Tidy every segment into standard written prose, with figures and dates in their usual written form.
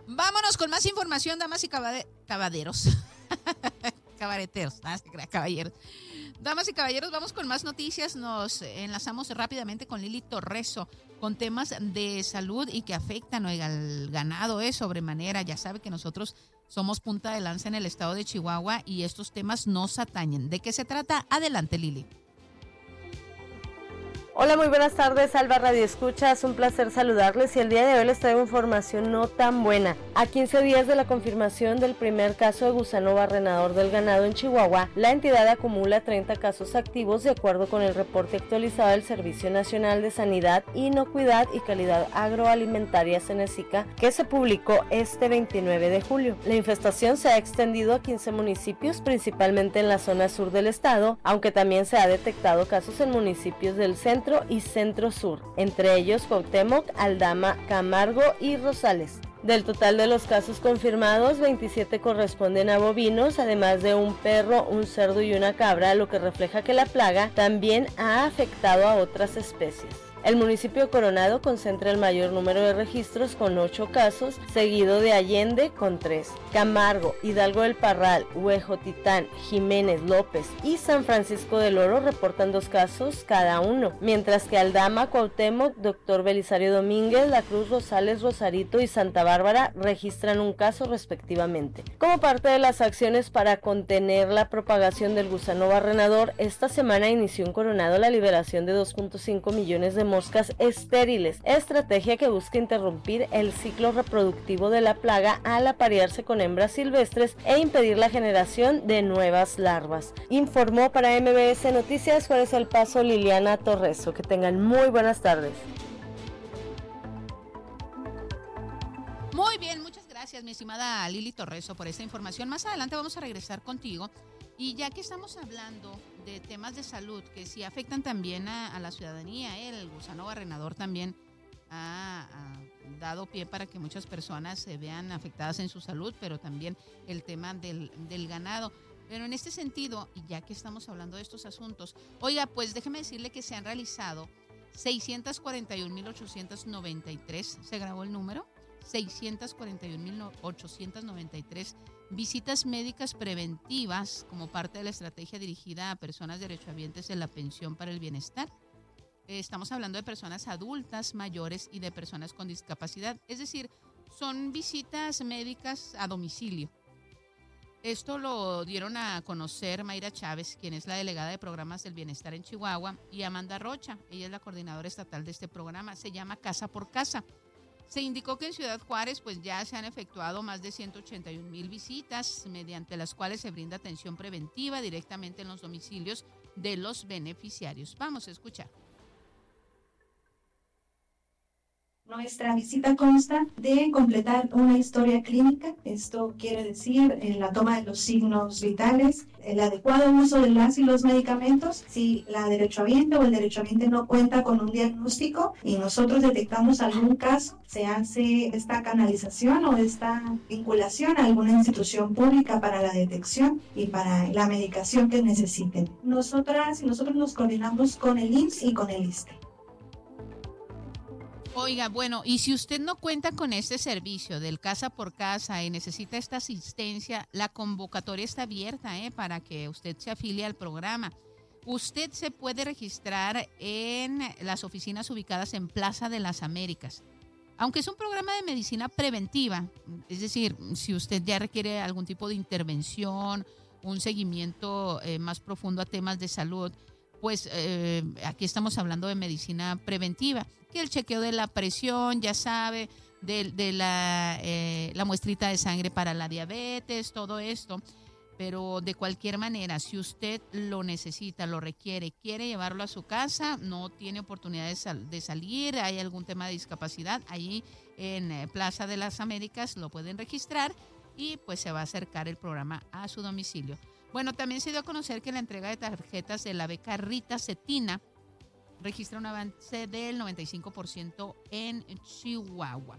Vámonos con más información, damas y caballeros. Cabareteros, caballeros. Damas y caballeros, vamos con más noticias. Nos enlazamos rápidamente con Lili Torreso con temas de salud y que afectan al ganado sobremanera. Ya sabe que nosotros somos punta de lanza en el estado de Chihuahua y estos temas nos atañen. ¿De qué se trata? Adelante, Lili. Hola, muy buenas tardes, Alba Radio Escuchas, un placer saludarles y el día de hoy les traigo información no tan buena. A 15 días de la confirmación del primer caso de gusano barrenador del ganado en Chihuahua, la entidad acumula 30 casos activos de acuerdo con el reporte actualizado del Servicio Nacional de Sanidad, Inocuidad y Calidad Agroalimentaria Cenezica, que se publicó este 29 de julio. La infestación se ha extendido a 15 municipios, principalmente en la zona sur del estado, aunque también se ha detectado casos en municipios del centro y centro-sur, entre ellos Cuauhtémoc, Aldama, Camargo y Rosales. Del total de los casos confirmados, 27 corresponden a bovinos, además de un perro, un cerdo y una cabra, lo que refleja que la plaga también ha afectado a otras especies. El municipio de Coronado concentra el mayor número de registros con 8 casos, seguido de Allende con 3. Camargo, Hidalgo del Parral, Huejotitán, Jiménez, López y San Francisco del Oro reportan 2 casos cada uno, mientras que Aldama, Cuauhtémoc, Dr. Belisario Domínguez, La Cruz, Rosales, Rosarito y Santa Bárbara registran un caso respectivamente. Como parte de las acciones para contener la propagación del gusano barrenador, esta semana inició en Coronado la liberación de 2.5 millones de moscas estériles, estrategia que busca interrumpir el ciclo reproductivo de la plaga al aparearse con hembras silvestres e impedir la generación de nuevas larvas. Informó para MBS Noticias Juárez El Paso Liliana Torreso. Que tengan muy buenas tardes. Muy bien, muchas gracias, mi estimada Lili Torreso, por esta información. Más adelante vamos a regresar contigo. Y ya que estamos hablando de temas de salud que sí afectan también a la ciudadanía, el gusano barrenador también ha dado pie para que muchas personas se vean afectadas en su salud, pero también el tema del ganado. Pero en este sentido, y ya que estamos hablando de estos asuntos, oiga, pues déjeme decirle que se han realizado 641.893, ¿se grabó el número? 641.893 visitas médicas preventivas como parte de la estrategia dirigida a personas derechohabientes de la pensión para el bienestar. Estamos hablando de personas adultas, mayores y de personas con discapacidad. Es decir, son visitas médicas a domicilio. Esto lo dieron a conocer Mayra Chávez, quien es la delegada de programas del bienestar en Chihuahua, y Amanda Rocha. Ella es la coordinadora estatal de este programa. Se llama Casa por Casa. Se indicó que en Ciudad Juárez pues ya se han efectuado más de 181,000 visitas, mediante las cuales se brinda atención preventiva directamente en los domicilios de los beneficiarios. Vamos a escuchar. Nuestra visita consta de completar una historia clínica. Esto quiere decir la toma de los signos vitales, el adecuado uso de las y los medicamentos. Si la derechohabiente o el derechohabiente no cuenta con un diagnóstico y nosotros detectamos algún caso, se hace esta canalización o esta vinculación a alguna institución pública para la detección y para la medicación que necesiten. Nosotros nos coordinamos con el IMSS y con el ISSSTE. Oiga, bueno, y si usted no cuenta con este servicio del Casa por Casa y necesita esta asistencia, la convocatoria está abierta para que usted se afilie al programa. Usted se puede registrar en las oficinas ubicadas en Plaza de las Américas. Aunque es un programa de medicina preventiva, es decir, si usted ya requiere algún tipo de intervención, un seguimiento más profundo a temas de salud, pues aquí estamos hablando de medicina preventiva, que el chequeo de la presión, ya sabe, de la muestrita de sangre para la diabetes, todo esto. Pero de cualquier manera, si usted lo necesita, lo requiere, quiere llevarlo a su casa, no tiene oportunidad de salir, hay algún tema de discapacidad, allí en Plaza de las Américas lo pueden registrar y pues se va a acercar el programa a su domicilio. Bueno, también se dio a conocer que la entrega de tarjetas de la beca Rita Cetina registra un avance del 95% en Chihuahua.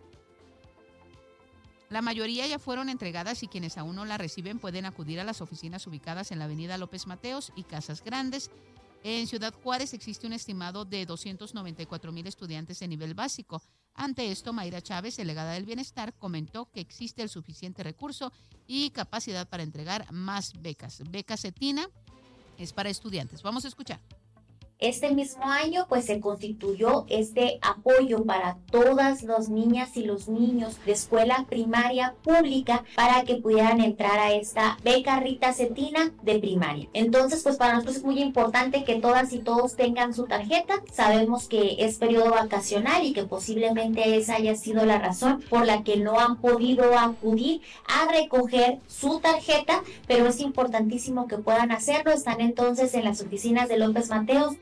La mayoría ya fueron entregadas y quienes aún no la reciben pueden acudir a las oficinas ubicadas en la avenida López Mateos y Casas Grandes. En Ciudad Juárez existe un estimado de 294,000 estudiantes de nivel básico. Ante esto, Mayra Chávez, delegada del Bienestar, comentó que existe el suficiente recurso y capacidad para entregar más becas. Beca Cetina es para estudiantes. Vamos a escuchar. Este mismo año pues se constituyó este apoyo para todas las niñas y los niños de escuela primaria pública para que pudieran entrar a esta beca Rita Cetina de primaria. Entonces pues para nosotros es muy importante que todas y todos tengan su tarjeta. Sabemos que es periodo vacacional y que posiblemente esa haya sido la razón por la que no han podido acudir a recoger su tarjeta, pero es importantísimo que puedan hacerlo. Están entonces en las oficinas de López Mateos.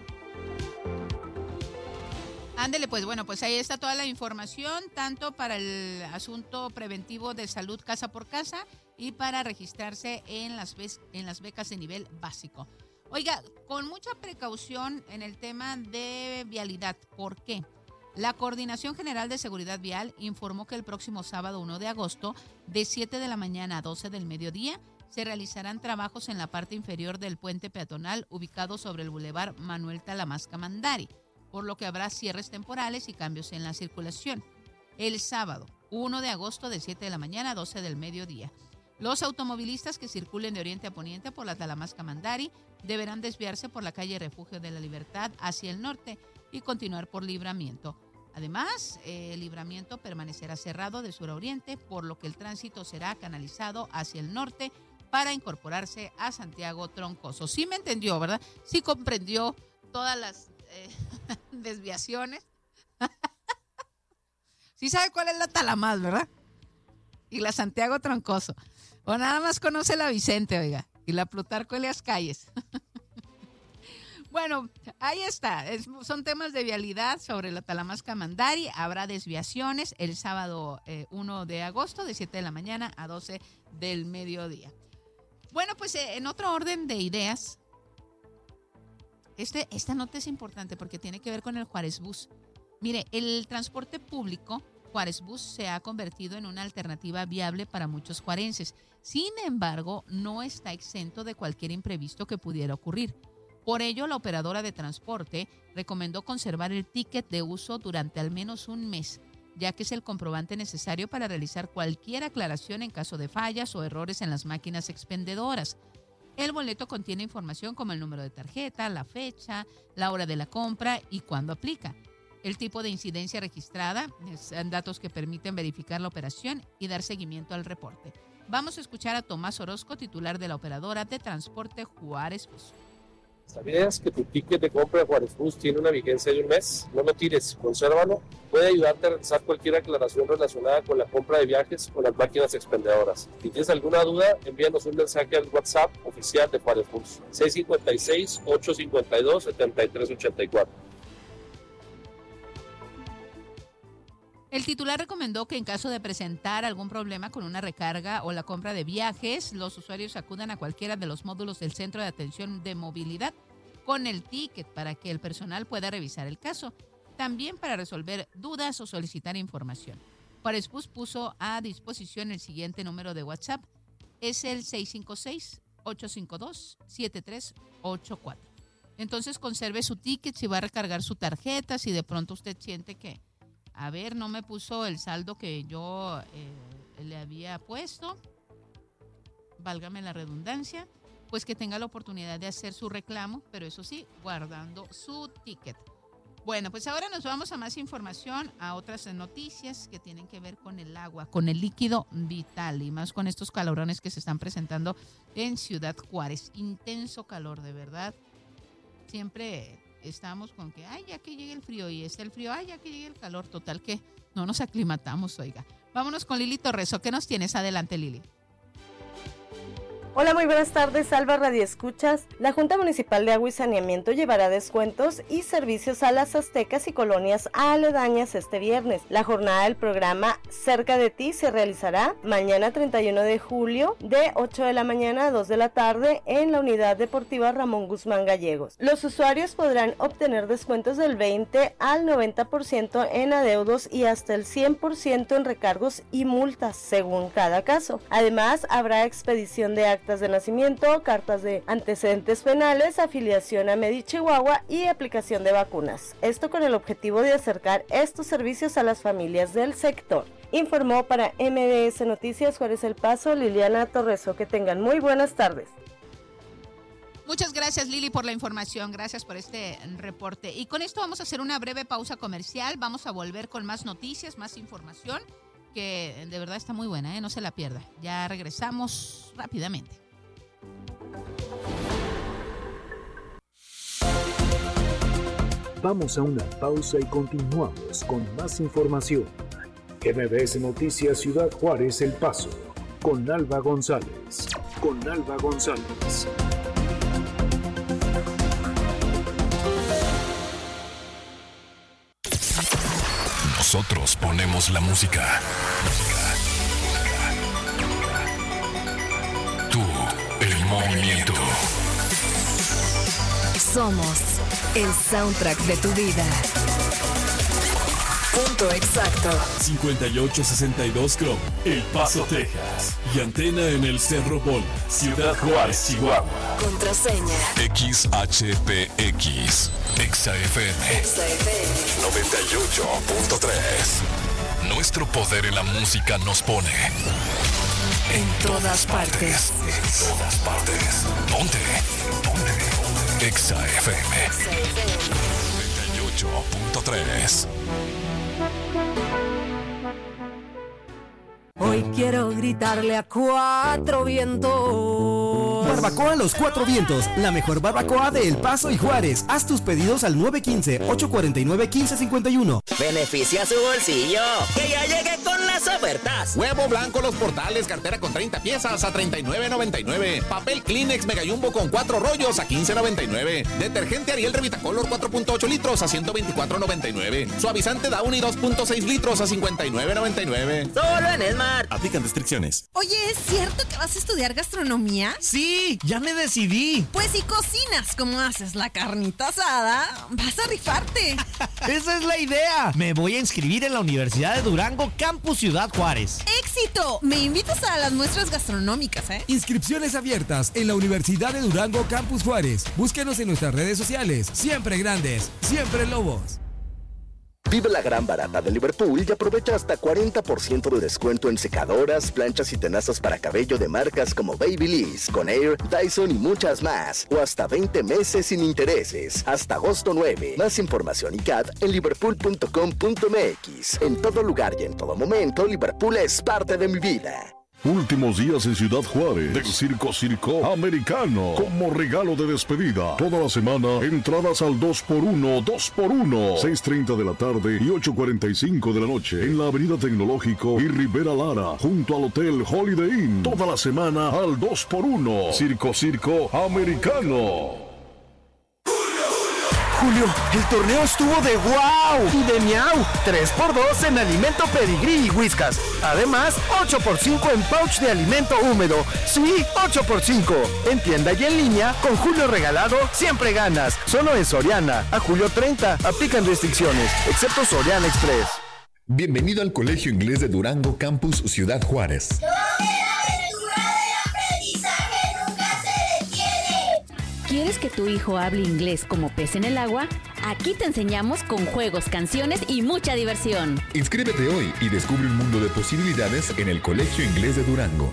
Ándele, pues bueno, pues ahí está toda la información, tanto para el asunto preventivo de salud casa por casa y para registrarse en las becas de nivel básico. Oiga, con mucha precaución en el tema de vialidad. ¿Por qué? La Coordinación General de Seguridad Vial informó que el próximo sábado 1 de agosto, de 7 de la mañana a 12 del mediodía, se realizarán trabajos en la parte inferior del puente peatonal ubicado sobre el Boulevard Manuel Talamasca Mandari, por lo que habrá cierres temporales y cambios en la circulación. El sábado, 1 de agosto, de 7 de la mañana a 12 del mediodía. Los automovilistas que circulen de oriente a poniente por la Talamasca Mandari deberán desviarse por la calle Refugio de la Libertad hacia el norte y continuar por Libramiento. Además, el Libramiento permanecerá cerrado de sur a oriente, por lo que el tránsito será canalizado hacia el norte para incorporarse a Santiago Troncoso. Sí me entendió, ¿verdad? Sí comprendió todas las desviaciones. Sí sabe cuál es la Talamás, ¿verdad? Y la Santiago Troncoso. O nada más conoce la Vicente, oiga, y la Plutarco Elias Calles. Bueno, ahí está. Son temas de vialidad sobre la Talamasca Mandari. Habrá desviaciones el sábado 1 de agosto, de 7 de la mañana a 12 del mediodía. Bueno, pues en otro orden de ideas, esta nota es importante porque tiene que ver con el Juárez Bus. Mire, el transporte público Juárez Bus se ha convertido en una alternativa viable para muchos juarenses. Sin embargo, no está exento de cualquier imprevisto que pudiera ocurrir. Por ello, la operadora de transporte recomendó conservar el ticket de uso durante al menos un mes, ya que es el comprobante necesario para realizar cualquier aclaración en caso de fallas o errores en las máquinas expendedoras. El boleto contiene información como el número de tarjeta, la fecha, la hora de la compra y cuándo aplica. El tipo de incidencia registrada son datos que permiten verificar la operación y dar seguimiento al reporte. Vamos a escuchar a Tomás Orozco, titular de la operadora de transporte Juárez Bus. ¿Sabías que tu ticket de compra de Juárez Bus tiene una vigencia de un mes? No lo tires, consérvalo. Puede ayudarte a realizar cualquier aclaración relacionada con la compra de viajes o las máquinas expendedoras. Si tienes alguna duda, envíanos un mensaje al WhatsApp oficial de Juárez Bus, 656-852-7384. El titular recomendó que en caso de presentar algún problema con una recarga o la compra de viajes, los usuarios acudan a cualquiera de los módulos del Centro de Atención de Movilidad con el ticket para que el personal pueda revisar el caso, también para resolver dudas o solicitar información. Juárez Bus puso a disposición el siguiente número de WhatsApp, es el 656-852-7384. Entonces conserve su ticket si va a recargar su tarjeta, si de pronto usted siente que a ver, no me puso el saldo que yo le había puesto, válgame la redundancia, pues que tenga la oportunidad de hacer su reclamo, pero eso sí, guardando su ticket. Bueno, pues ahora nos vamos a más información, a otras noticias que tienen que ver con el agua, con el líquido vital y más con estos calorones que se están presentando en Ciudad Juárez. Intenso calor, de verdad. Siempre estamos con que, ay, ya que llegue el frío, y está el frío, ay, ya que llegue el calor, total que no nos aclimatamos, oiga. Vámonos con Lili Torreso, ¿qué nos tienes? Adelante, Lili. Hola, muy buenas tardes, Alba Radio Escuchas. La Junta Municipal de Agua y Saneamiento llevará descuentos y servicios a las aztecas y colonias aledañas este viernes. La jornada del programa Cerca de Ti se realizará mañana 31 de julio de 8 de la mañana a 2 de la tarde en la Unidad Deportiva Ramón Guzmán Gallegos. Los usuarios podrán obtener descuentos del 20 al 90% en adeudos y hasta el 100% en recargos y multas, según cada caso. Además, habrá expedición de actas actas de nacimiento, cartas de antecedentes penales, afiliación a Medichihuahua y aplicación de vacunas. Esto con el objetivo de acercar estos servicios a las familias del sector. Informó para MBS Noticias Juárez El Paso, Liliana Torreso. Que tengan muy buenas tardes. Muchas gracias, Lili, por la información. Gracias por este reporte. Y con esto vamos a hacer una breve pausa comercial. Vamos a volver con más noticias, más información, que de verdad está muy buena, ¿eh? No se la pierda. Ya regresamos rápidamente. Vamos a una pausa y continuamos con más información. MBS Noticias Ciudad Juárez El Paso, con Alba González. Nosotros ponemos la música. Tú, el movimiento. Somos el soundtrack de tu vida. Punto exacto. 5862 Chrome, El Paso, Texas. Y antena en el Cerro Bola, Ciudad Juárez, Chihuahua. Contraseña XHPX. XFM 98.3. Nuestro poder en la música nos pone en todas partes. Ponte. XFM 98.3. Hoy quiero gritarle a cuatro vientos. Barbacoa Los Cuatro Vientos, la mejor barbacoa de El Paso y Juárez. Haz tus pedidos al 915-849-1551. Beneficia su bolsillo, que ya llegué con las ofertas. Huevo blanco Los Portales, cartera con 30 piezas a $39.99. Papel Kleenex Mega Jumbo con 4 rollos a $15.99. Detergente Ariel Revitacolor 4.8 litros a $124.99. Suavizante Downy 2.6 litros a $59.99. Solo en Smart. Aplican restricciones. Oye, ¿es cierto que vas a estudiar gastronomía? Sí, ya me decidí. Pues si cocinas como haces la carnita asada, vas a rifarte. Esa es la idea. Me voy a inscribir en la Universidad de Durango, Campus Ciudad Juárez. ¡Éxito! Me invitas a las muestras gastronómicas, ¿eh? Inscripciones abiertas en la Universidad de Durango, Campus Juárez. Búsquenos en nuestras redes sociales. Siempre grandes, siempre lobos. Vive la gran barata de Liverpool y aprovecha hasta 40% de descuento en secadoras, planchas y tenazas para cabello de marcas como Babyliss, Conair, Dyson y muchas más. O hasta 20 meses sin intereses. Hasta agosto 9. Más información y CAD en liverpool.com.mx. En todo lugar y en todo momento, Liverpool es parte de mi vida. Últimos días en Ciudad Juárez del Circo Americano. Como regalo de despedida, toda la semana, entradas al 2x1, 6:30 de la tarde y 8:45 de la noche en la Avenida Tecnológico y Rivera Lara, junto al Hotel Holiday Inn. Toda la semana al 2x1. Circo Americano. Julio, el torneo estuvo de wow y de miau. 3x2 en alimento Pedigrí y Whiskas. Además, 8x5 en pouch de alimento húmedo. Sí, 8x5. En tienda y en línea, con Julio regalado, siempre ganas. Solo en Soriana. A julio 30. Aplican restricciones, excepto Soriana Express. Bienvenido al Colegio Inglés de Durango, Campus Ciudad Juárez. ¿Quieres que tu hijo hable inglés como pez en el agua? Aquí te enseñamos con juegos, canciones y mucha diversión. Inscríbete hoy y descubre un mundo de posibilidades en el Colegio Inglés de Durango.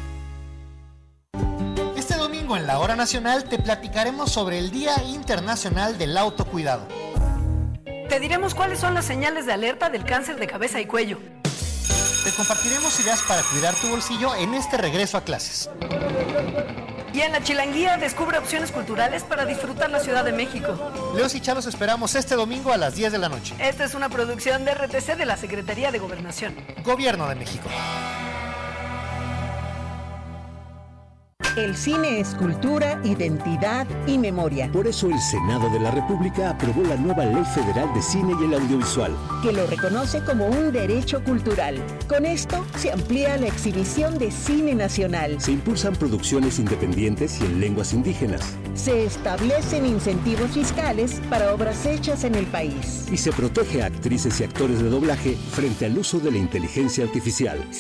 Este domingo en la Hora Nacional te platicaremos sobre el Día Internacional del Autocuidado. Te diremos cuáles son las señales de alerta del cáncer de cabeza y cuello. Te compartiremos ideas para cuidar tu bolsillo en este regreso a clases. Y en la Chilanguía descubre opciones culturales para disfrutar la Ciudad de México. Leos y Chalos esperamos este domingo a las 10 de la noche. Esta es una producción de RTC de la Secretaría de Gobernación. Gobierno de México. El cine es cultura, identidad y memoria. Por eso el Senado de la República aprobó la nueva Ley Federal de Cine y el Audiovisual, que lo reconoce como un derecho cultural. Con esto se amplía la exhibición de cine nacional. Se impulsan producciones independientes y en lenguas indígenas. Se establecen incentivos fiscales para obras hechas en el país. Y se protege a actrices y actores de doblaje frente al uso de la inteligencia artificial.